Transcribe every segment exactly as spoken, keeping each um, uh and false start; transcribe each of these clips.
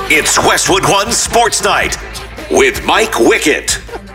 It's Westwood One Sports Night with Mike Wickett.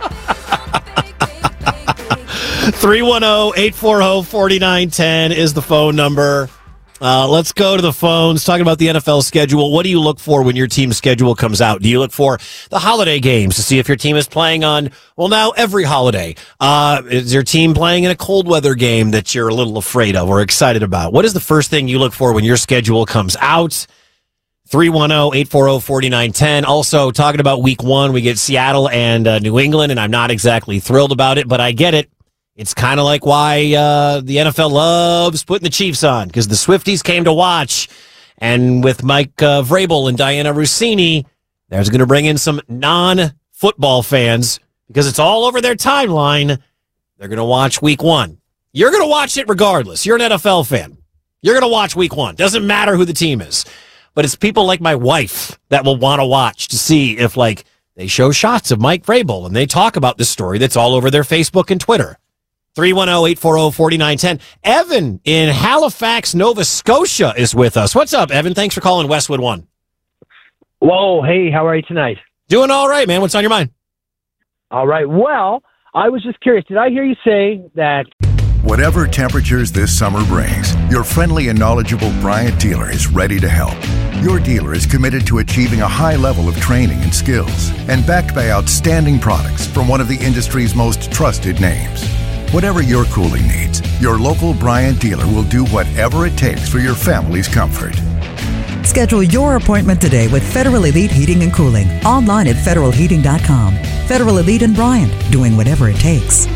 three one zero, eight four zero, four nine one zero is the phone number. Uh, let's go to the phones, talking about the N F L schedule. What do you look for when your team's schedule comes out? Do you look for the holiday games to see if your team is playing on, well, now every holiday? Uh, is your team playing in a cold weather game that you're a little afraid of or excited about? What is the first thing you look for when your schedule comes out? three one zero, eight four zero, four nine one zero. Also, talking about week one, we get Seattle and uh, New England, and I'm not exactly thrilled about it, but I get it. It's kind of like why uh, the N F L loves putting the Chiefs on, because the Swifties came to watch. And with Mike uh, Vrabel and Diana Rossini, there's going to bring in some non-football fans because it's all over their timeline. They're going to watch week one. You're going to watch it regardless. You're an N F L fan. You're going to watch week one. Doesn't matter who the team is. But it's people like my wife that will want to watch to see if, like, they show shots of Mike Vrabel and they talk about this story that's all over their Facebook and Twitter. three one zero, eight four zero, four nine one zero. Evan in Halifax, Nova Scotia is with us. What's up, Evan? Thanks for calling Westwood One. Whoa, hey, how are you tonight? Doing all right, man. What's on your mind? All right, well, I was just curious. Did I hear you say that... Whatever temperatures this summer brings, your friendly and knowledgeable Bryant dealer is ready to help. Your dealer is committed to achieving a high level of training and skills and backed by outstanding products from one of the industry's most trusted names. Whatever your cooling needs, your local Bryant dealer will do whatever it takes for your family's comfort. Schedule your appointment today with Federal Elite Heating and Cooling. Online at federal heating dot com. Federal Elite and Bryant, doing whatever it takes.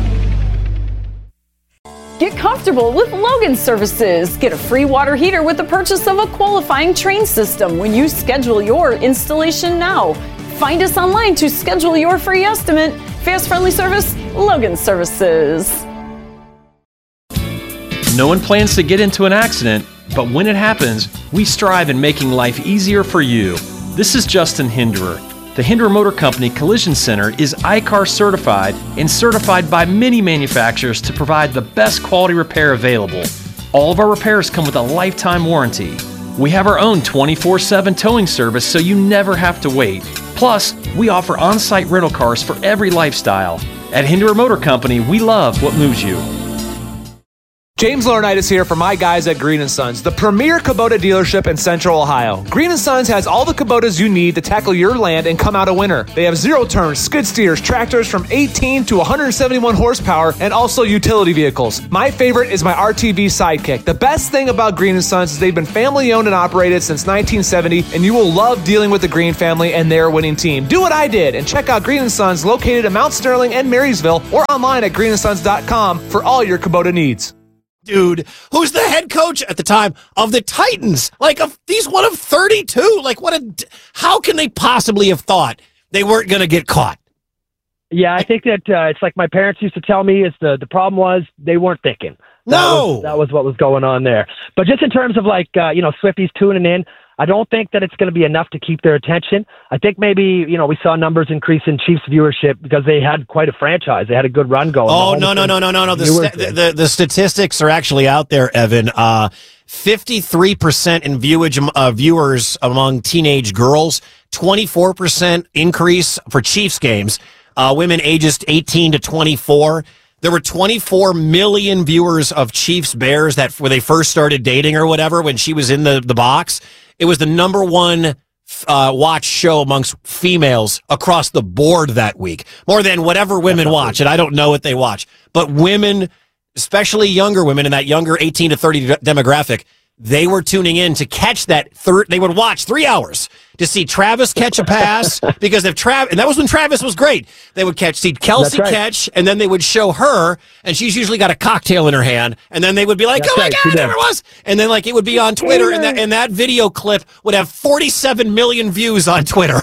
Get comfortable with Logan Services. Get a free water heater with the purchase of a qualifying Train system when you schedule your installation now. Find us online to schedule your free estimate. Fast, friendly service, Logan Services. No one plans to get into an accident, but when it happens, we strive in making life easier for you. This is Justin Hinderer. The Hinderer Motor Company Collision Center is I C A R certified and certified by many manufacturers to provide the best quality repair available. All of our repairs come with a lifetime warranty. We have our own twenty-four seven towing service so you never have to wait. Plus, we offer on-site rental cars for every lifestyle. At Hinderer Motor Company, we love what moves you. James Laurinaitis here for my guys at Green and Sons, the premier Kubota dealership in Central Ohio. Green and Sons has all the Kubotas you need to tackle your land and come out a winner. They have zero-turn, skid steers, tractors from eighteen to one hundred seventy-one horsepower, and also utility vehicles. My favorite is my R T V Sidekick. The best thing about Green and Sons is they've been family-owned and operated since nineteen seventy, and you will love dealing with the Green family and their winning team. Do what I did and check out Green and Sons located in Mount Sterling and Marysville or online at green and sons dot com for all your Kubota needs. Dude, who's the head coach at the time of the Titans? Like, of, he's one of thirty-two. Like, what a, how can they possibly have thought they weren't going to get caught? Yeah, I think that uh, it's like my parents used to tell me is the, the problem was they weren't thinking. That No. Was, that was what was going on there. But just in terms of like, uh, you know, Swifties tuning in, I don't think that it's going to be enough to keep their attention. I think maybe, you know, we saw numbers increase in Chiefs viewership because they had quite a franchise. They had a good run going. Oh, no, no, no, no, no, no. The, st- the, the, the statistics are actually out there, Evan. Uh, fifty-three percent in viewage, uh, viewers among teenage girls, twenty-four percent increase for Chiefs games, uh, women ages eighteen to twenty-four. There were twenty-four million viewers of Chiefs Bears that when they first started dating or whatever, when she was in the, the box. It was the number one uh, watch show amongst females across the board that week, more than whatever women watch. And I don't know what they watch, but women, especially younger women in that younger eighteen to thirty demographic, they were tuning in to catch that third. They would watch three hours to see Travis catch a pass because if Travis, and that was when Travis was great. They would catch, see Kelsey right. catch, and then they would show her, and she's usually got a cocktail in her hand, and then they would be like, That's "Oh my right. God, there it was!" And then like it would be on Twitter, and that and that video clip would have forty-seven million views on Twitter.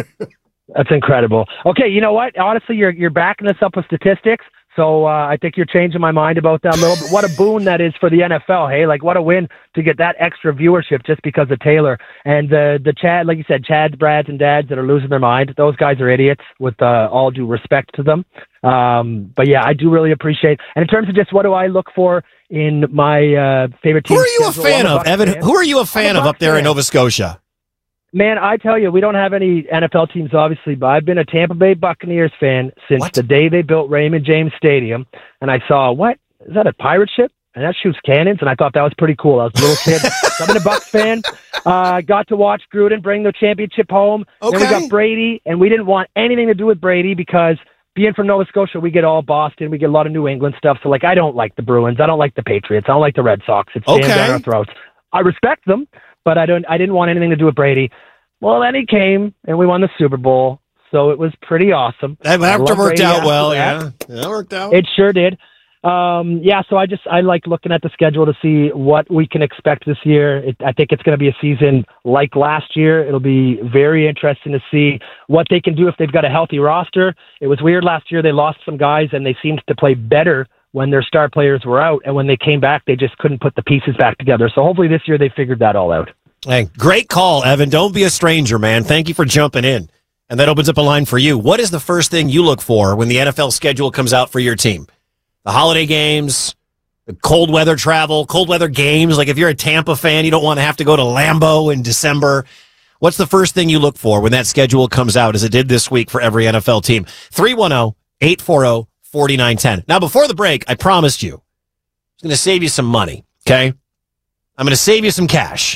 That's incredible. Okay, you know what? Honestly, you're you're backing us up with statistics. So uh, I think you're changing my mind about that a little bit. What a boon that is for the N F L, hey? Like, what a win to get that extra viewership just because of Taylor. And the, the Chad, like you said, Chads, Brads, and Dads that are losing their mind, those guys are idiots with uh, all due respect to them. Um, but, yeah, I do really appreciate. And in terms of just what do I look for in my uh, favorite team. Who are you a fan of, Evan? Fan. Who are you a fan of up there fan. in Nova Scotia? Man, I tell you, we don't have any N F L teams, obviously, but I've been a Tampa Bay Buccaneers fan since What? the day they built Raymond James Stadium. And I saw, what? Is that a pirate ship? And that shoots cannons, and I thought that was pretty cool. I was a little kid. So I've been a Bucs fan. I uh, got to watch Gruden bring the championship home. Okay. Then we got Brady, and we didn't want anything to do with Brady because being from Nova Scotia, we get all Boston. We get a lot of New England stuff. So, like, I don't like the Bruins. I don't like the Patriots. I don't like the Red Sox. It's Okay. jammed down our throats. I respect them, but I don't. I didn't want anything to do with Brady. Well, then he came, and we won the Super Bowl, so it was pretty awesome. That I after love worked Brady out after well, that. yeah. That worked out. It sure did. Um, yeah, so I just I like looking at the schedule to see what we can expect this year. It, I think it's going to be a season like last year. It'll be very interesting to see what they can do if they've got a healthy roster. It was weird last year. They lost some guys, and they seemed to play better when their star players were out, and when they came back, they just couldn't put the pieces back together. So hopefully this year they figured that all out. Hey, great call, Evan. Don't be a stranger, man. Thank you for jumping in. And that opens up a line for you. What is the first thing you look for when the N F L schedule comes out for your team? The holiday games, the cold weather travel, cold weather games. Like if you're a Tampa fan, you don't want to have to go to Lambeau in December. What's the first thing you look for when that schedule comes out, as it did this week for every N F L team? three one zero, eight four zero, four nine one zero. Now, before the break, I promised you I was going to save you some money, okay? I'm going to save you some cash.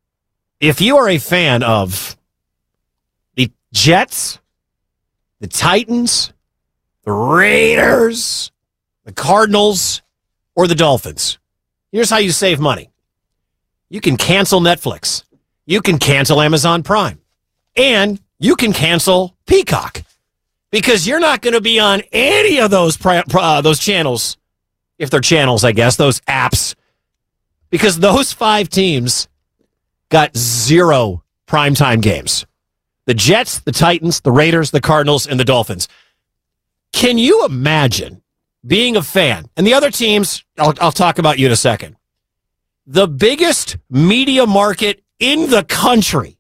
If you are a fan of the Jets, the Titans, the Raiders, the Cardinals, or the Dolphins, here's how you save money. You can cancel Netflix. You can cancel Amazon Prime. And you can cancel Peacock. Because you're not going to be on any of those uh, those channels, if they're channels, I guess, those apps. Because those five teams got zero primetime games. The Jets, the Titans, the Raiders, the Cardinals, and the Dolphins. Can you imagine being a fan? And the other teams, I'll, I'll talk about you in a second. The biggest media market in the country.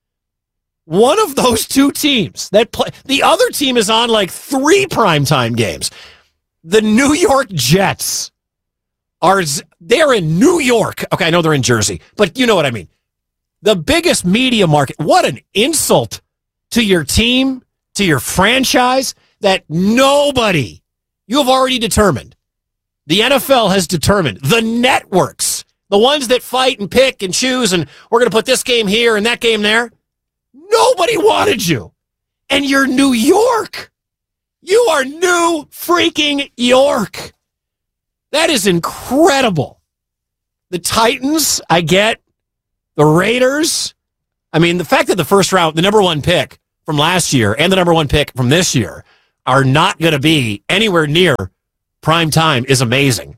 One of those two teams that play, the other team is on like three primetime games. The New York Jets are, they're in New York. Okay, I know they're in Jersey, but you know what I mean. The biggest media market. What an insult to your team, to your franchise, that nobody, you have already determined, the N F L has determined, the networks, the ones that fight and pick and choose, and we're going to put this game here and that game there. Nobody wanted you. And you're New York. You are New freaking York. That is incredible. The Titans, I get. The Raiders, I mean, the fact that the first round, the number one pick from last year and the number one pick from this year are not going to be anywhere near prime time is amazing.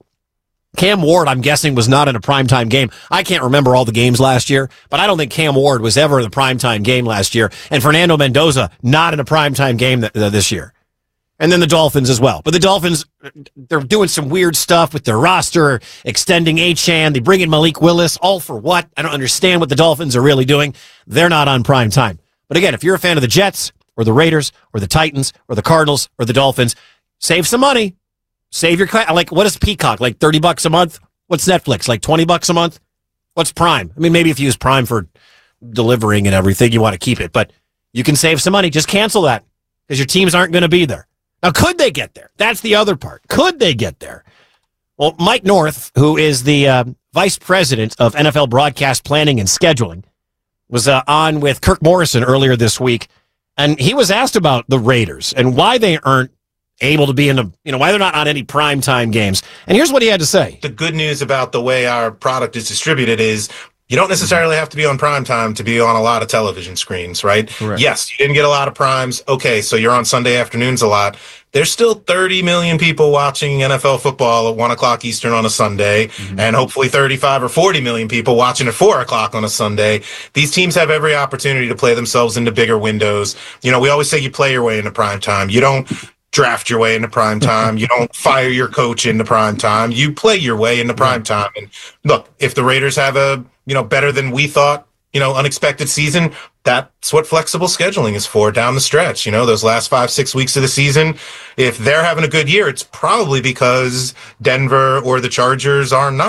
Cam Ward, I'm guessing, was not in a primetime game. I can't remember all the games last year, but I don't think Cam Ward was ever in a primetime game last year. And Fernando Mendoza, not in a primetime game th- th- this year. And then the Dolphins as well. But the Dolphins, they're doing some weird stuff with their roster, extending Achane. They bring in Malik Willis. All for what? I don't understand what the Dolphins are really doing. They're not on prime time. But again, if you're a fan of the Jets or the Raiders or the Titans or the Cardinals or the Dolphins, save some money. Save your, like, what is Peacock? Like thirty bucks a month? What's Netflix? Like twenty bucks a month? What's Prime? I mean, maybe if you use Prime for delivering and everything, you want to keep it. But you can save some money. Just cancel that because your teams aren't going to be there. Now, could they get there? That's the other part. Could they get there? Well, Mike North, who is the uh, vice president of N F L broadcast planning and scheduling, was uh, on with Kirk Morrison earlier this week, and he was asked about the Raiders and why they aren't able to be in the, you know, why they're not on any primetime games. And here's what he had to say. The good news about the way our product is distributed is you don't necessarily have to be on primetime to be on a lot of television screens, right? Correct. Yes, you didn't get a lot of primes. Okay, so you're on Sunday afternoons a lot. There's still thirty million people watching N F L football at one o'clock Eastern on a Sunday, mm-hmm. and hopefully thirty-five or forty million people watching at four o'clock on a Sunday. These teams have every opportunity to play themselves into bigger windows. You know, we always say you play your way into primetime. You don't draft your way into prime time. You don't fire your coach into prime time. You play your way into prime time. And look, if the Raiders have a, you know, better than we thought, you know, unexpected season, that's what flexible scheduling is for down the stretch. You know, those last five, six weeks of the season, if they're having a good year, it's probably because Denver or the Chargers are not.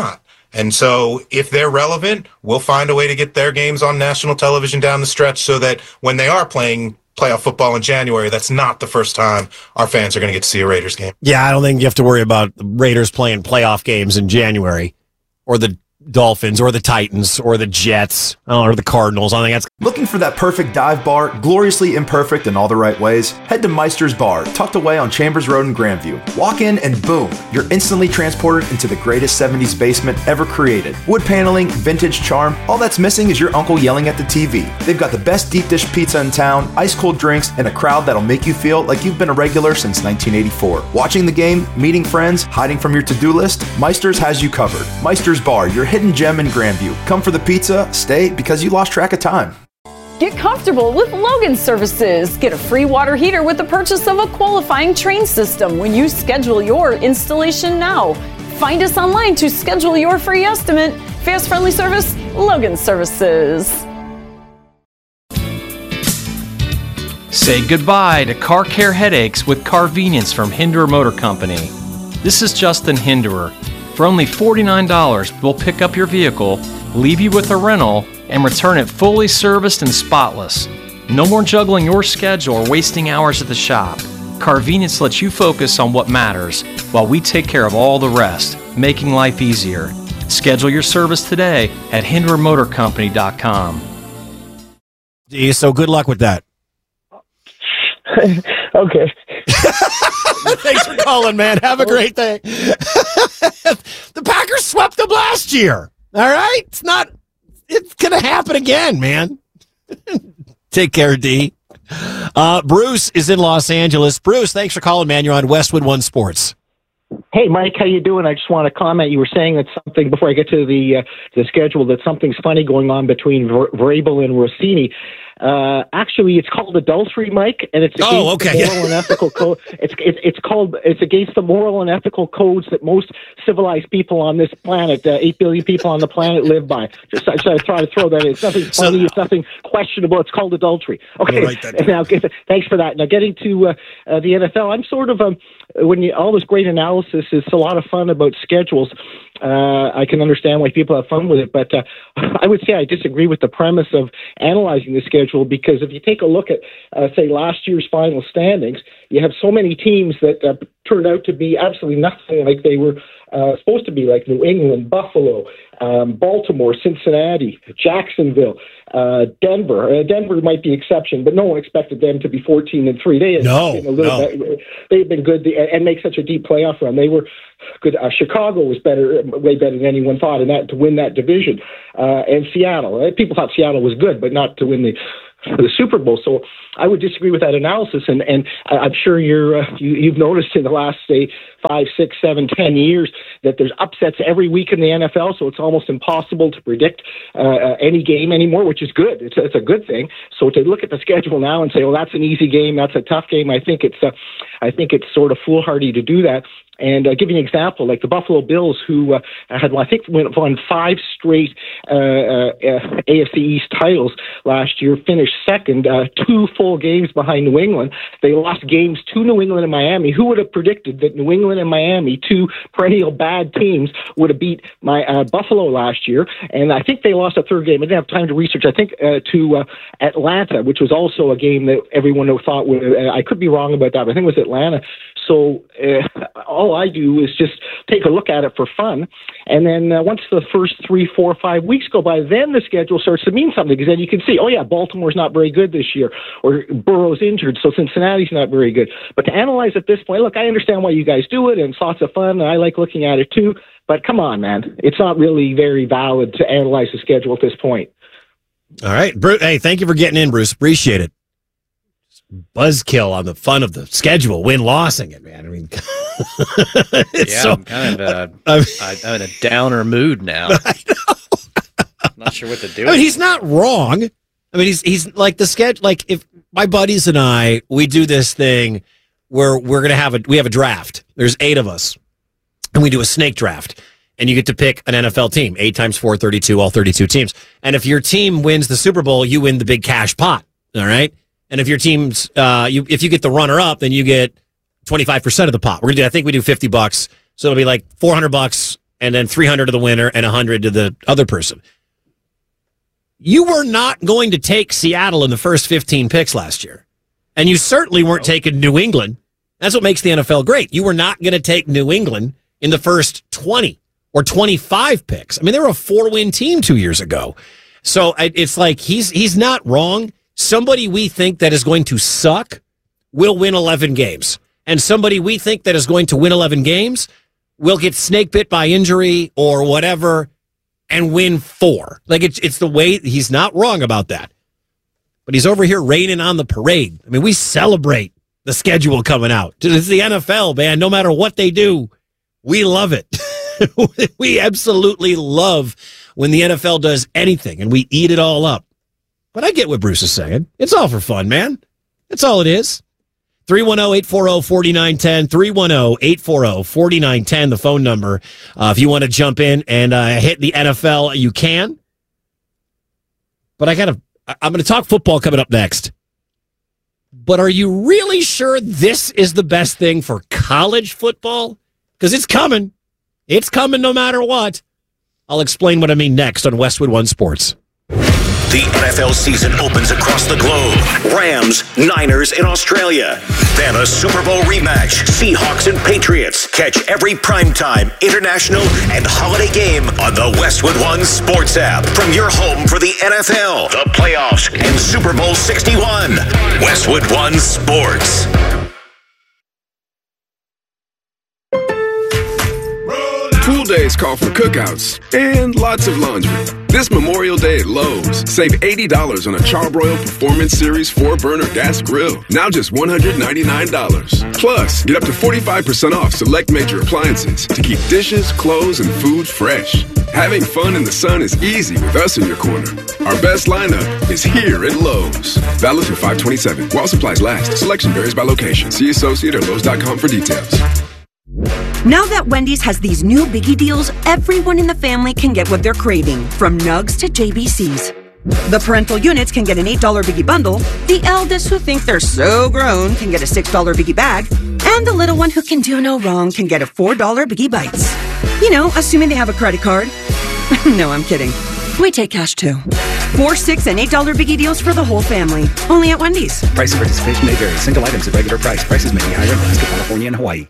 And so if they're relevant, we'll find a way to get their games on national television down the stretch so that when they are playing playoff football in January, that's not the first time our fans are going to get to see a Raiders game. Yeah, I don't think you have to worry about the Raiders playing playoff games in January, or the Dolphins, or the Titans, or the Jets, or the Cardinals. I think that's... Looking for that perfect dive bar, gloriously imperfect in all the right ways? Head to Meister's Bar, tucked away on Chambers Road in Grandview. Walk in and boom, you're instantly transported into the greatest seventies basement ever created. Wood paneling, vintage charm, all that's missing is your uncle yelling at the T V. They've got the best deep dish pizza in town, ice cold drinks, and a crowd that'll make you feel like you've been a regular since nineteen eighty-four. Watching the game, meeting friends, hiding from your to-do list, Meister's has you covered. Meister's Bar, your hidden gem in Grandview. Come for the pizza, stay because you lost track of time. Get comfortable with Logan Services. Get a free water heater with the purchase of a qualifying train system when you schedule your installation now. Find us online to schedule your free estimate. Fast, friendly service, Logan Services. Say goodbye to car care headaches with Carvenience from Hinderer Motor Company. This is Justin Hinderer. For only forty-nine dollars, we'll pick up your vehicle, leave you with a rental, and return it fully serviced and spotless. No more juggling your schedule or wasting hours at the shop. Carvenience lets you focus on what matters while we take care of all the rest, making life easier. Schedule your service today at hinderer motor company dot com. So good luck with that. Okay. Thanks for calling, man. Have a great day. The Packers swept them last year. All right? It's not, it's going to happen again, man. Take care, D. Uh, Bruce is in Los Angeles. Bruce, thanks for calling, man. You're on Westwood One Sports. Hey, Mike, how you doing? I just want to comment. You were saying that something, before I get to the uh, the schedule, that something's funny going on between Ver- Vrabel and Rossini. Uh, actually, it's called adultery, Mike, and it's against oh, okay. the moral and ethical code. It's, it's it's called it's against the moral and ethical codes that most civilized people on this planet, uh, eight billion people on the planet, live by. Just I try to try to throw that in. It's nothing funny. So, it's nothing questionable. It's called adultery. Okay. Right, now, thanks for that. Now, getting to uh, uh, the N F L, I'm sort of um when you all this great analysis is a lot of fun about schedules. Uh, I can understand why people have fun with it, but uh, I would say I disagree with the premise of analyzing the schedule, because if you take a look at, uh, say, last year's final standings, you have so many teams that uh, turned out to be absolutely nothing like they were uh, supposed to be, like New England, Buffalo, um, Baltimore, Cincinnati, Jacksonville, uh, Denver. Uh, Denver might be exception, but no one expected them to be fourteen and three. They had no, been a little no. bit, they've been good and make such a deep playoff run. They were good. Uh, Chicago was better, way better than anyone thought, and that to win that division. Uh, and Seattle, uh, people thought Seattle was good, but not to win the the Super Bowl. So I would disagree with that analysis, and and I'm sure you're uh, you, you've noticed in the last say five, six, seven, ten years that there's upsets every week in the N F L. So it's almost impossible to predict uh, uh, any game anymore, which is good. It's a, it's a good thing. So to look at the schedule now and say, "Oh, that's an easy game, that's a tough game," I think it's uh, I think it's sort of foolhardy to do that. And uh, give you an example, like the Buffalo Bills, who uh, had, well, I think, won five straight uh, uh, A F C East titles last year, finished second, uh, two full games behind New England. They lost games to New England and Miami. Who would have predicted that New England and Miami, two perennial bad teams, would have beat my uh, Buffalo last year? And I think they lost a third game. I didn't have time to research. I think uh, to uh, Atlanta, which was also a game that everyone thought would. Uh, I could be wrong about that, but I think it was Atlanta. So uh, all I do is just take a look at it for fun. And then uh, once the first three, four, five weeks go by, then the schedule starts to mean something, because then you can see, oh, yeah, Baltimore's not very good this year, or Burrow's injured, so Cincinnati's not very good. But to analyze at this point, look, I understand why you guys do it, and it's lots of fun, and I like looking at it too. But come on, man. It's not really very valid to analyze the schedule at this point. All right. Bruce, hey, thank you for getting in, Bruce. Appreciate it. Buzzkill on the fun of the schedule, win-lossing it, man. I mean, yeah, so, I'm kind of uh, I I'm in a downer mood now. I know. I'm not sure what to do. I mean, he's not wrong. I mean, he's he's like the schedule. Like, if my buddies and I, we do this thing where we're gonna have a we have a draft. There's eight of us, and we do a snake draft. And you get to pick an N F L team, eight times four, thirty-two, all thirty-two teams. And if your team wins the Super Bowl, you win the big cash pot. All right. And if your team's, uh, you if you get the runner up, then you get twenty-five percent of the pot. We're gonna do, I think we do fifty bucks, so it'll be like four hundred bucks and then three hundred to the winner and one hundred to the other person. You were not going to take Seattle in the first fifteen picks last year. And you certainly weren't taking New England. That's what makes the N F L great. You were not going to take New England in the first twenty or twenty-five picks. I mean, they were a four-win team two years ago. So it's like he's he's not wrong. Somebody we think that is going to suck will win eleven games. And somebody we think that is going to win eleven games will get snake bit by injury or whatever and win four. Like, it's it's the way, he's not wrong about that. But he's over here raining on the parade. I mean, we celebrate the schedule coming out. It's the N F L, man. No matter what they do, we love it. We absolutely love when the N F L does anything, and we eat it all up. But I get what Bruce is saying. It's all for fun, man. That's all it is. three one zero, eight four zero, four nine one zero, three one zero, eight four zero, four nine one zero, the phone number. Uh, if you want to jump in and uh, hit the N F L, you can. But I got to, I'm going to talk football coming up next. But are you really sure this is the best thing for college football? Because it's coming. It's coming no matter what. I'll explain what I mean next on Westwood One Sports. The N F L season opens across the globe. Rams, Niners in Australia. Then a Super Bowl rematch. Seahawks and Patriots. Catch every primetime, international, and holiday game on the Westwood One Sports app. From your home for the N F L, the playoffs, and Super Bowl sixty-one. Westwood One Sports. Pool days call for cookouts and lots of laundry. This Memorial Day at Lowe's, save eighty dollars on a Charbroil Performance Series four burner gas grill, now just one hundred ninety-nine dollars. Plus, get up to forty-five percent off select major appliances to keep dishes, clothes, and food fresh. Having fun in the sun is easy with us in your corner. Our best lineup is here at Lowe's. Valid through five twenty-seven. While supplies last. Selection varies by location. See associate or Lowe's dot com for details. Now that Wendy's has these new biggie deals, everyone in the family can get what they're craving, from nugs to J B Cs. The parental units can get an eight dollar biggie bundle, the eldest who think they're so grown can get a six dollar biggie bag, and the little one who can do no wrong can get a four dollar biggie bites. You know, assuming they have a credit card. No, I'm kidding. We take cash too. Four, six, and eight dollar biggie deals for the whole family. Only at Wendy's. Price and participation may vary. Single items at regular price. Prices may be higher in Alaska, California, and Hawaii.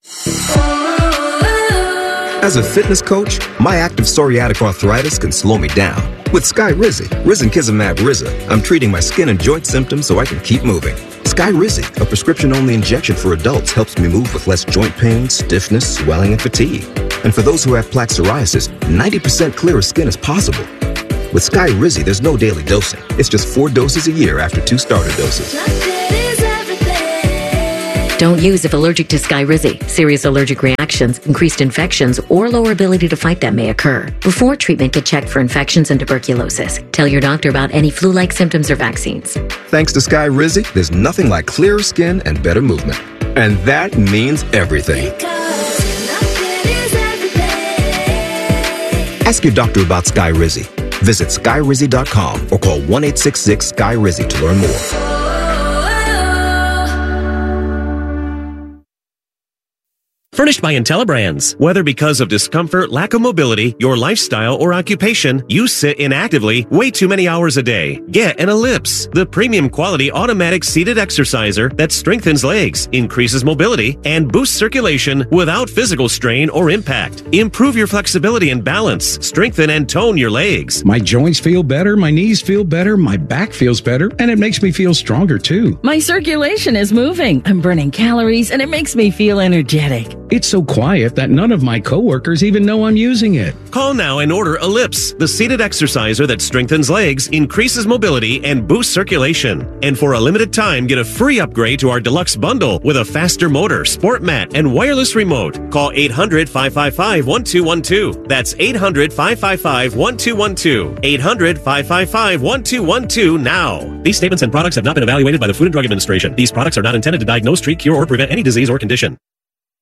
As a fitness coach, my active psoriatic arthritis can slow me down. With Skyrizi, Risankizumab Riza, I'm treating my skin and joint symptoms so I can keep moving. Skyrizi, a prescription-only injection for adults, helps me move with less joint pain, stiffness, swelling, and fatigue. And for those who have plaque psoriasis, ninety percent clearer skin is possible. With Skyrizi, there's no daily dosing. It's just four doses a year after two starter doses. Don't use if allergic to Skyrizi. Serious allergic reactions, increased infections, or lower ability to fight them may occur. Before treatment, get checked for infections and tuberculosis. Tell your doctor about any flu-like symptoms or vaccines. Thanks to Skyrizi, there's nothing like clearer skin and better movement. And that means everything. Ask your doctor about Skyrizi. Visit Skyrizi dot com or call one eight six six Sky Rizi to learn more. Furnished by IntelliBrands. Whether because of discomfort, lack of mobility, your lifestyle, or occupation, you sit inactively way too many hours a day. Get an Ellipse, the premium quality automatic seated exerciser that strengthens legs, increases mobility, and boosts circulation without physical strain or impact. Improve your flexibility and balance. Strengthen and tone your legs. My joints feel better, my knees feel better, my back feels better, and it makes me feel stronger too. My circulation is moving. I'm burning calories, and it makes me feel energetic. It's so quiet that none of my coworkers even know I'm using it. Call now and order Ellipse, the seated exerciser that strengthens legs, increases mobility, and boosts circulation. And for a limited time, get a free upgrade to our deluxe bundle with a faster motor, sport mat, and wireless remote. Call eight hundred, five five five, one two one two. That's eight hundred, five five five, one two one two. eight hundred, five five five, one two one two now. These statements and products have not been evaluated by the Food and Drug Administration. These products are not intended to diagnose, treat, cure, or prevent any disease or condition.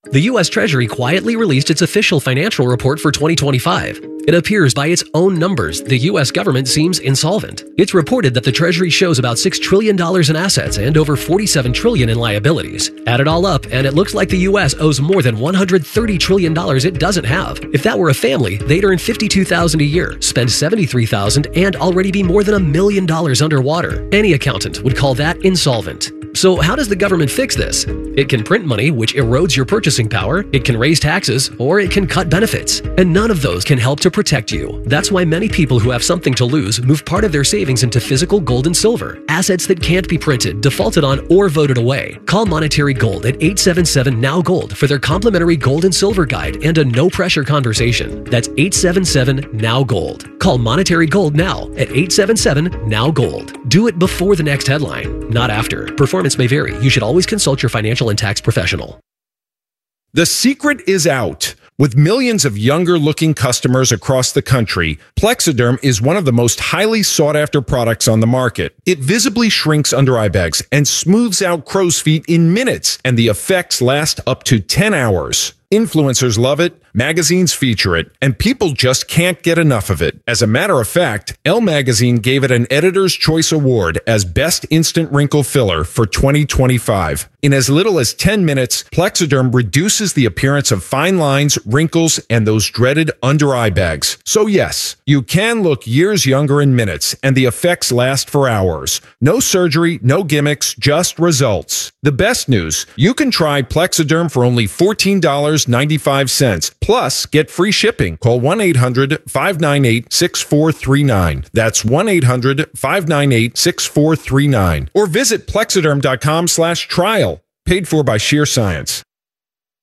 The U S Treasury quietly released its official financial report for twenty twenty-five. It appears by its own numbers, the U S government seems insolvent. It's reported that the Treasury shows about six trillion dollars in assets and over forty-seven trillion dollars in liabilities. Add it all up, and it looks like the U S owes more than one hundred thirty trillion dollars it doesn't have. If that were a family, they'd earn fifty-two thousand dollars a year, spend seventy-three thousand dollars, and already be more than a million dollars underwater. Any accountant would call that insolvent. So how does the government fix this? It can print money, which erodes your purchasing power, it can raise taxes, or it can cut benefits. And none of those can help to protect you. That's why many people who have something to lose move part of their savings into physical gold and silver, assets that can't be printed, defaulted on, or voted away. Call Monetary Gold at eight seven seven N O W Gold for their complimentary gold and silver guide and a no-pressure conversation. That's eight seven seven N O W Gold. Call Monetary Gold now at eight seven seven N O W Gold. Do it before the next headline, not after. Performance may vary. You should always consult your financial and tax professional. The secret is out. With millions of younger-looking customers across the country, Plexiderm is one of the most highly sought-after products on the market. It visibly shrinks under-eye bags and smooths out crow's feet in minutes, and the effects last up to ten hours. Influencers love it, magazines feature it, and people just can't get enough of it. As a matter of fact, Elle Magazine gave it an Editor's Choice Award as Best Instant Wrinkle Filler for twenty twenty-five. In as little as ten minutes, Plexiderm reduces the appearance of fine lines, wrinkles, and those dreaded under-eye bags. So yes, you can look years younger in minutes, and the effects last for hours. No surgery, no gimmicks, just results. The best news, you can try Plexiderm for only fourteen dollars and ninety-five cents. Plus, get free shipping. Call one eight hundred five nine eight six four three nine. That's one eight hundred five nine eight six four three nine. Or visit Plexiderm dot com slash trial. Paid for by Sheer Science.